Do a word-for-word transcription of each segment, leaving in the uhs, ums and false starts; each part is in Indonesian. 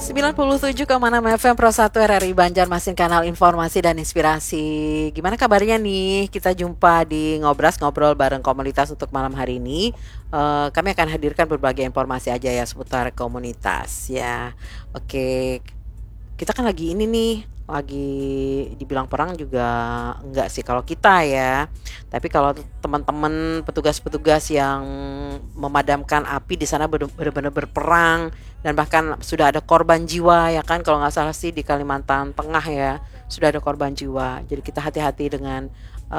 sembilan puluh tujuh koma enam F M Pro satu R R I Banjarmasin, kanal informasi dan inspirasi. Gimana kabarnya nih? Kita jumpa di Ngobras, ngobrol bareng komunitas untuk malam hari ini. Eh, kami akan hadirkan berbagai informasi aja ya seputar komunitas ya. Oke, kita kan lagi ini nih, lagi dibilang perang juga enggak sih kalau kita ya. Tapi kalau teman-teman petugas-petugas yang memadamkan api di sana bener- benar-benar berperang, dan bahkan sudah ada korban jiwa ya kan, kalau nggak salah sih di Kalimantan Tengah ya sudah ada korban jiwa. Jadi kita hati-hati dengan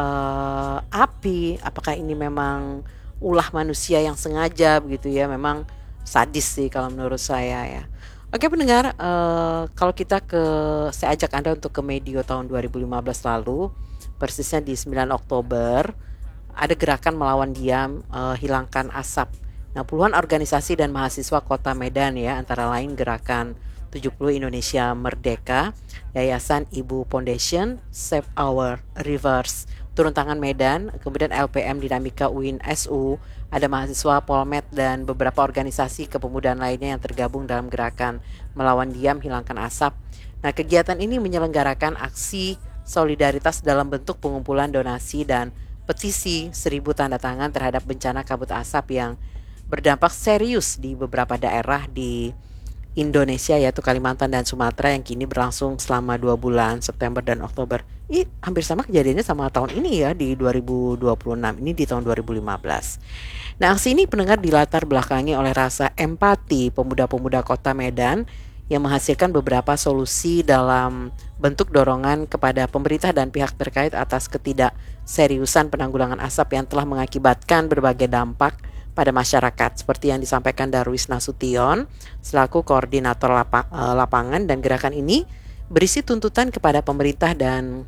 eh, api, apakah ini memang ulah manusia yang sengaja begitu ya, memang sadis sih kalau menurut saya ya. Oke pendengar, eh, kalau kita ke saya ajak Anda untuk ke medio tahun dua ribu lima belas lalu, persisnya di sembilan Oktober, ada gerakan melawan diam, eh, hilangkan asap. Nah, puluhan organisasi dan mahasiswa Kota Medan ya, antara lain Gerakan tujuh puluh Indonesia Merdeka, Yayasan Ibu Foundation, Save Our Rivers, Turun Tangan Medan, kemudian L P M Dinamika U I N S U, ada mahasiswa Polmed dan beberapa organisasi kepemudaan lainnya yang tergabung dalam gerakan melawan diam hilangkan asap. Nah, kegiatan ini menyelenggarakan aksi solidaritas dalam bentuk pengumpulan donasi dan petisi seribu tanda tangan terhadap bencana kabut asap yang berdampak serius di beberapa daerah di Indonesia, yaitu Kalimantan dan Sumatera, yang kini berlangsung selama dua bulan, September dan Oktober. Ih, hampir sama kejadiannya sama tahun ini ya, di dua ribu dua puluh enam, ini di tahun dua ribu lima belas. Nah, aksi ini pendengar dilatar belakangi oleh rasa empati pemuda-pemuda Kota Medan yang menghasilkan beberapa solusi dalam bentuk dorongan kepada pemerintah dan pihak terkait atas ketidakseriusan penanggulangan asap yang telah mengakibatkan berbagai dampak pada masyarakat, seperti yang disampaikan Darwis Nasution selaku koordinator lapa, eh, lapangan. Dan gerakan ini berisi tuntutan kepada pemerintah dan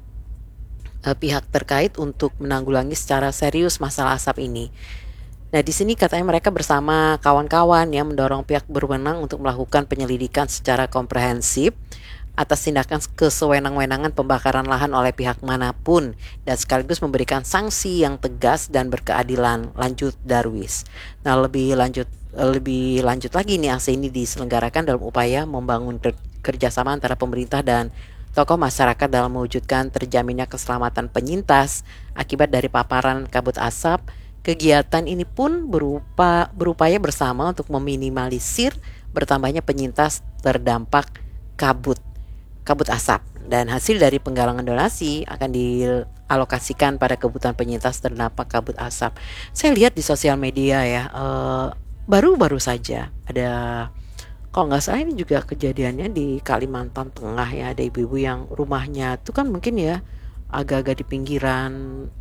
eh, pihak terkait untuk menanggulangi secara serius masalah asap ini. Nah, di sini katanya mereka bersama kawan-kawan yang mendorong pihak berwenang untuk melakukan penyelidikan secara komprehensif atas tindakan kesewenang-wenangan pembakaran lahan oleh pihak manapun, dan sekaligus memberikan sanksi yang tegas dan berkeadilan, lanjut Darwis. Nah, lebih lanjut lebih lanjut lagi nih, aksi ini diselenggarakan dalam upaya membangun kerjasama antara pemerintah dan tokoh masyarakat dalam mewujudkan terjaminnya keselamatan penyintas akibat dari paparan kabut asap. Kegiatan ini pun berupa berupaya bersama untuk meminimalisir bertambahnya penyintas terdampak kabut kabut asap, dan hasil dari penggalangan donasi akan dialokasikan pada kebutuhan penyintas terdampak kabut asap. Saya lihat di sosial media ya, eh, baru-baru saja ada, kalau nggak salah ini juga kejadiannya di Kalimantan Tengah ya, ada ibu-ibu yang rumahnya itu kan mungkin ya agak-agak di pinggiran,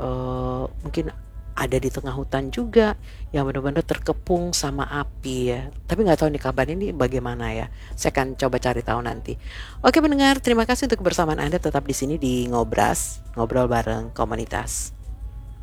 eh, mungkin ada di tengah hutan juga, yang benar-benar terkepung sama api ya. Tapi nggak tahu nih kabarnya ini bagaimana ya. Saya akan coba cari tahu nanti. Oke pendengar, terima kasih untuk kebersamaan Anda tetap di sini di Ngobras, ngobrol bareng komunitas.